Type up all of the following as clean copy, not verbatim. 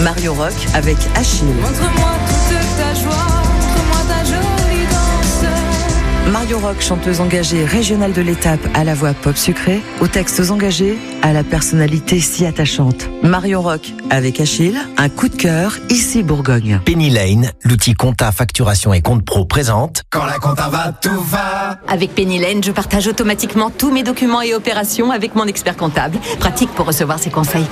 Mario Rock avec Achille. Montre-moi toute ta joie, montre-moi ta jolie danse. Mario Rock, chanteuse engagée régionale de l'étape à la voix pop sucrée, aux textes engagés, à la personnalité si attachante. Mario Rock avec Achille, un coup de cœur ici Bourgogne. Penny Lane, l'outil compta, facturation et compte pro présente. Quand la compta va, tout va. Avec Penny Lane, je partage automatiquement tous mes documents et opérations avec mon expert comptable. Pratique pour recevoir ses conseils.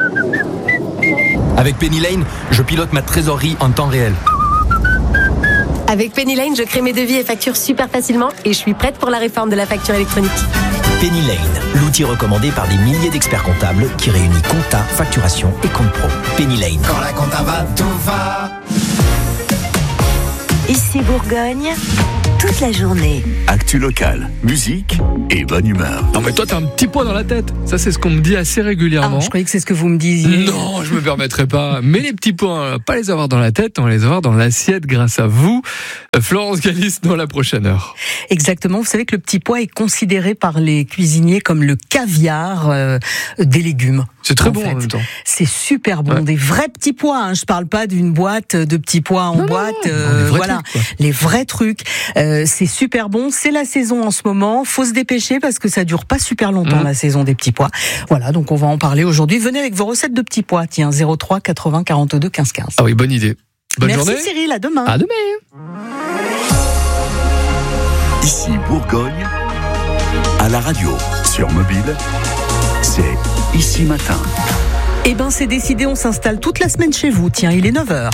Avec Penny Lane, je pilote ma trésorerie en temps réel. Avec Penny Lane, je crée mes devis et factures super facilement et je suis prête pour la réforme de la facture électronique. Penny Lane, l'outil recommandé par des milliers d'experts comptables qui réunit compta, facturation et compte pro. Penny Lane. Quand la compta va, tout va. Ici Bourgogne, toute la journée. Actu locale, musique et bonne humeur. Non mais toi t'as un petit poids dans la tête. Ça c'est ce qu'on me dit assez régulièrement. Je croyais que c'est ce que vous me disiez. Non, je me permettrai pas. Mais les petits pois, on va pas les avoir dans la tête, on va les avoir dans l'assiette grâce à vous. Florence Galis dans la prochaine heure. Exactement. Vous savez que le petit pois est considéré par les cuisiniers comme le caviar des légumes. C'est très bon en même temps. C'est super bon. Ouais. Des vrais petits pois. Je parle pas d'une boîte de petits pois en boîte. Voilà. Trucs, les vrais trucs. C'est super bon. C'est la saison en ce moment. Faut se dépêcher parce que ça dure pas super longtemps la saison des petits pois. Voilà. Donc on va en parler aujourd'hui. Venez avec vos recettes de petits pois. Tiens, 03 80 42 15 15. Ah oui, bonne idée. Bonne journée. Merci Cyril. À demain. À demain. Ici Bourgogne, à la radio, sur mobile, c'est Ici Matin. Eh ben c'est décidé, on s'installe toute la semaine chez vous. Tiens, il est 9h.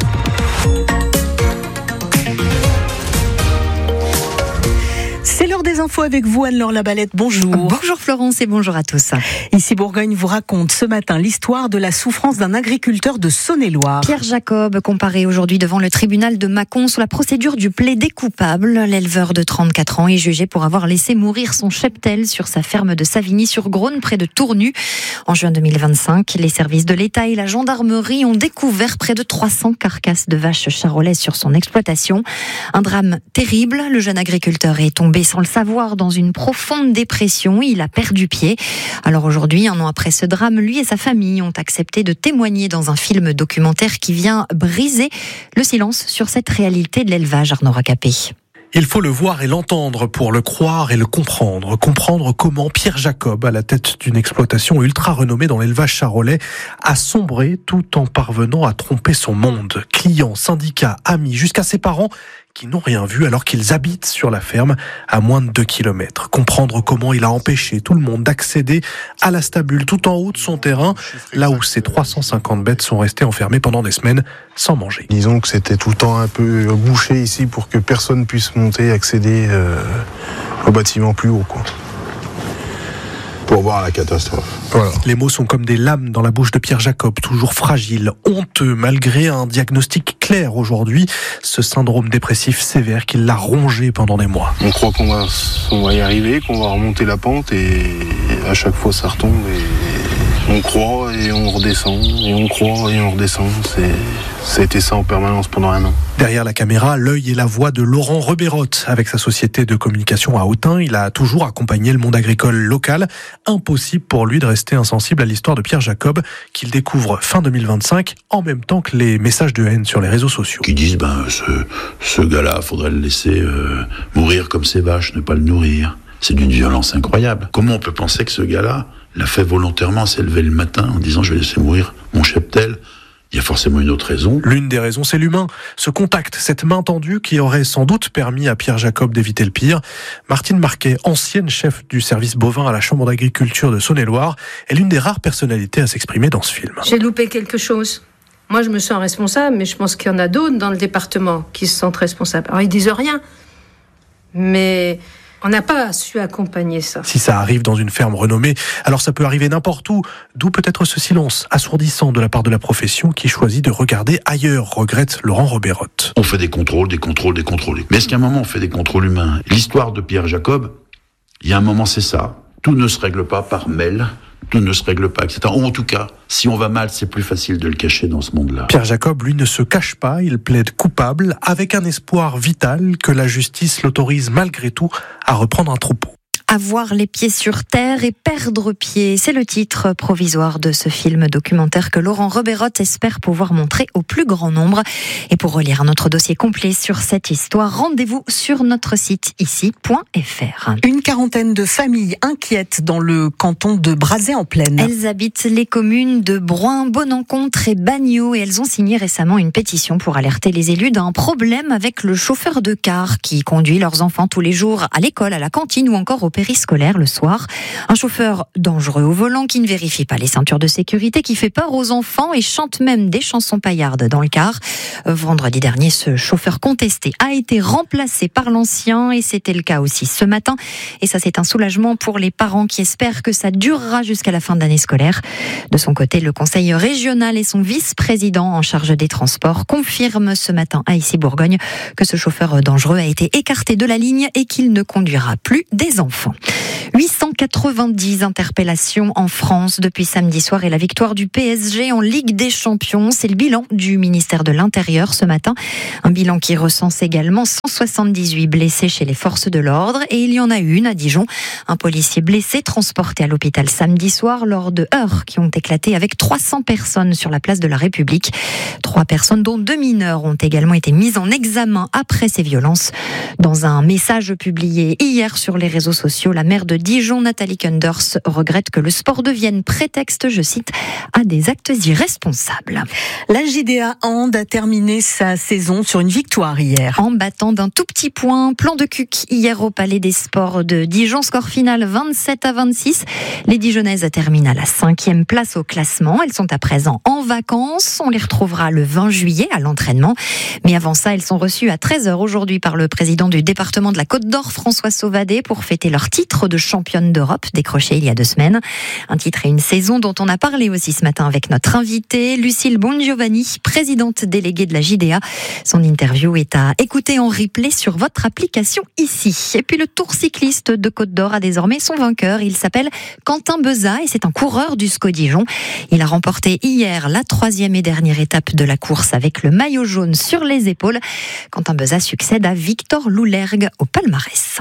C'est l'heure des infos avec vous, Anne-Laure Labalette. Bonjour. Bonjour Florence et bonjour à tous. Ici Bourgogne vous raconte ce matin l'histoire de la souffrance d'un agriculteur de Saône-et-Loire. Pierre Jacob, comparé aujourd'hui devant le tribunal de Mâcon sous la procédure du plaidé coupable. L'éleveur de 34 ans est jugé pour avoir laissé mourir son cheptel sur sa ferme de Savigny-sur-Grosne, près de Tournu. En juin 2025, les services de l'État et la gendarmerie ont découvert près de 300 carcasses de vaches charolaises sur son exploitation. Un drame terrible. Le jeune agriculteur est tombé sans le savoir dans une profonde dépression. Il a perdu pied. Alors aujourd'hui, 1 an après ce drame, lui et sa famille ont accepté de témoigner dans un film documentaire qui vient briser le silence sur cette réalité de l'élevage. Arnaud Racapé. Il faut le voir et l'entendre pour le croire et le comprendre. Comprendre comment Pierre Jacob, à la tête d'une exploitation ultra renommée dans l'élevage charolais, a sombré tout en parvenant à tromper son monde. Clients, syndicats, amis, jusqu'à ses parents qui n'ont rien vu alors qu'ils habitent sur la ferme à moins de 2 km. Comprendre comment il a empêché tout le monde d'accéder à la stabule tout en haut de son terrain, là où ses 350 bêtes sont restées enfermées pendant des semaines sans manger. Disons que c'était tout le temps un peu bouché ici pour que personne puisse monter, accéder au bâtiment plus haut, quoi. Pour voir la catastrophe. Voilà. Les mots sont comme des lames dans la bouche de Pierre Jacob, toujours fragile, honteux, malgré un diagnostic clair aujourd'hui, ce syndrome dépressif sévère qui l'a rongé pendant des mois. On croit qu'on va y arriver, qu'on va remonter la pente et à chaque fois ça retombe et on croit et on redescend et on croit et on redescend. Ça a été ça en permanence pendant 1 an. Derrière la caméra, l'œil et la voix de Laurent Reberotte. Avec sa société de communication à Autun, il a toujours accompagné le monde agricole local. Impossible pour lui de rester insensible à l'histoire de Pierre Jacob, qu'il découvre fin 2025, en même temps que les messages de haine sur les réseaux sociaux. Qui disent, ce gars-là, faudrait le laisser mourir comme ses vaches, ne pas le nourrir. C'est d'une violence incroyable. Comment on peut penser que ce gars-là l'a fait volontairement, s'est levé le matin en disant, je vais laisser mourir mon cheptel? Il y a forcément une autre raison. L'une des raisons, c'est l'humain. Ce contact, cette main tendue qui aurait sans doute permis à Pierre Jacob d'éviter le pire. Martine Marquet, ancienne chef du service bovin à la Chambre d'agriculture de Saône-et-Loire, est l'une des rares personnalités à s'exprimer dans ce film. J'ai loupé quelque chose. Moi, je me sens responsable, mais je pense qu'il y en a d'autres dans le département qui se sentent responsables. Alors, ils disent rien, mais on n'a pas su accompagner ça. Si ça arrive dans une ferme renommée, alors ça peut arriver n'importe où. D'où peut-être ce silence assourdissant de la part de la profession qui choisit de regarder ailleurs, regrette Laurent Reberotte. On fait des contrôles. Mais est-ce qu'à un moment on fait des contrôles humains? L'histoire de Pierre Jacob, il y a un moment c'est ça. Tout ne se règle pas par mail. Tout ne se règle pas, etc. Ou en tout cas, si on va mal, c'est plus facile de le cacher dans ce monde-là. Pierre Jacob, lui, ne se cache pas, il plaide coupable, avec un espoir vital que la justice l'autorise malgré tout à reprendre un troupeau. Avoir les pieds sur terre et perdre pied, c'est le titre provisoire de ce film documentaire que Laurent Reberotte espère pouvoir montrer au plus grand nombre. Et pour relire notre dossier complet sur cette histoire, rendez-vous sur notre site ici.fr. Une quarantaine de familles inquiètes dans le canton de Brazay-en-Plaine. Elles habitent les communes de Broin, Bonencontre et Bagnols et elles ont signé récemment une pétition pour alerter les élus d'un problème avec le chauffeur de car qui conduit leurs enfants tous les jours à l'école, à la cantine ou encore au périscolaire le soir. Un chauffeur dangereux au volant qui ne vérifie pas les ceintures de sécurité, qui fait peur aux enfants et chante même des chansons paillardes dans le car. Vendredi dernier, ce chauffeur contesté a été remplacé par l'ancien et c'était le cas aussi ce matin. Et ça, c'est un soulagement pour les parents qui espèrent que ça durera jusqu'à la fin de l'année scolaire. De son côté, le conseil régional et son vice-président en charge des transports confirment ce matin à Issy-Bourgogne que ce chauffeur dangereux a été écarté de la ligne et qu'il ne conduira plus des enfants. 890 interpellations en France depuis samedi soir et la victoire du PSG en Ligue des Champions. C'est le bilan du ministère de l'Intérieur ce matin. Un bilan qui recense également 178 blessés chez les forces de l'ordre. Et il y en a une à Dijon. Un policier blessé transporté à l'hôpital samedi soir lors de heurts qui ont éclaté avec 300 personnes sur la place de la République. 3 personnes, dont 2 mineurs, ont également été mises en examen après ces violences. Dans un message publié hier sur les réseaux sociaux, la maire de Dijon, Nathalie Kunders, regrette que le sport devienne prétexte, je cite, à des actes irresponsables. La JDA Hand a terminé sa saison sur une victoire hier. En battant d'un tout petit point, plan de Cuc hier au Palais des Sports de Dijon. Score final 27-26. Les Dijonnaises terminent à la 5e place au classement. Elles sont à présent en vacances. On les retrouvera le 20 juillet à l'entraînement. Mais avant ça, elles sont reçues à 13h aujourd'hui par le président du département de la Côte d'Or, François Sauvadet, pour fêter leur titre de championne d'Europe, décroché il y a 2 semaines. Un titre et une saison dont on a parlé aussi ce matin avec notre invitée, Lucille Bongiovanni, présidente déléguée de la JDA. Son interview est à écouter en replay sur votre application ici. Et puis le Tour cycliste de Côte d'Or a désormais son vainqueur. Il s'appelle Quentin Beza et c'est un coureur du SCO Dijon. Il a remporté hier la 3e et dernière étape de la course avec le maillot jaune sur les épaules. Quentin Beza succède à Victor Loulergue au palmarès.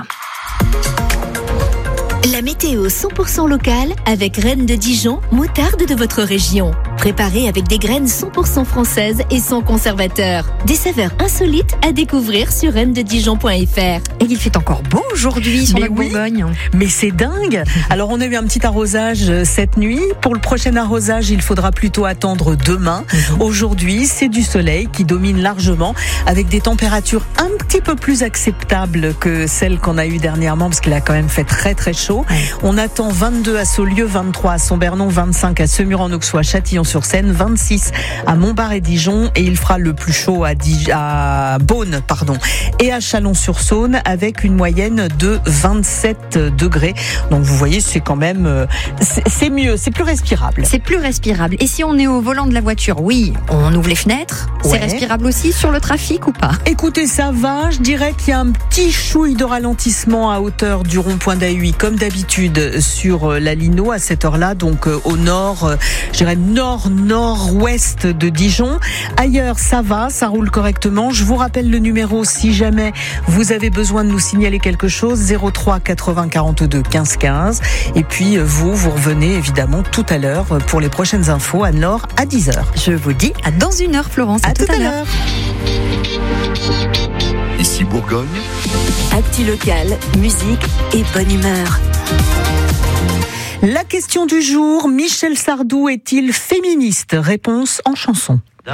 La météo 100% locale avec Reine de Dijon, moutarde de votre région. Préparée avec des graines 100% françaises et sans conservateur. Des saveurs insolites à découvrir sur reinededijon.fr. Et il fait encore beau aujourd'hui sur la Bourgogne. Mais c'est dingue. Alors on a eu un petit arrosage cette nuit. Pour le prochain arrosage, il faudra plutôt attendre demain. Aujourd'hui, c'est du soleil qui domine largement avec des températures un petit peu plus acceptables que celles qu'on a eues dernièrement parce qu'il a quand même fait très très chaud. On attend 22 à Saulieu, 23 à Saint-Bernon, 25 à Semur-en-Auxois, Châtillon-sur-Seine, 26 à Montbard et Dijon et il fera le plus chaud à Beaune, et à Chalon-sur-Saône avec une moyenne de 27 degrés. Donc vous voyez, c'est quand même, c'est mieux, c'est plus respirable. C'est plus respirable. Et si on est au volant de la voiture, oui, on ouvre les fenêtres. Ouais. C'est respirable aussi sur le trafic ou pas? Écoutez, ça va. Je dirais qu'il y a un petit chouille de ralentissement à hauteur du rond-point d'Ahuy, comme d'habitude sur la Lino à cette heure-là, donc au nord, je dirais nord-nord-ouest de Dijon. Ailleurs, ça va, ça roule correctement. Je vous rappelle le numéro si jamais vous avez besoin de nous signaler quelque chose, 03 80 42 15 15. Et puis vous revenez évidemment tout à l'heure pour les prochaines infos à Nord à 10h. Je vous dis à dans une heure, Florence. À tout à l'heure. Ici Bourgogne. Actu locale, musique et bonne humeur. La question du jour, Michel Sardou est-il féministe? Réponse en chanson.